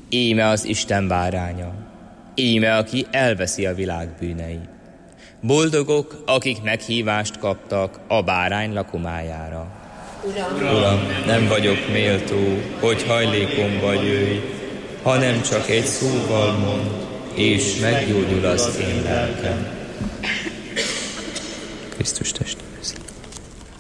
Íme az Isten báránya, íme, aki elveszi a világ bűneit. Boldogok, akik meghívást kaptak a bárány lakomájára. Uram, nem vagyok méltó, hogy hajlékomba jöjj, hanem csak egy szóval mondd, és meggyógyul az én lelkem. Krisztus test.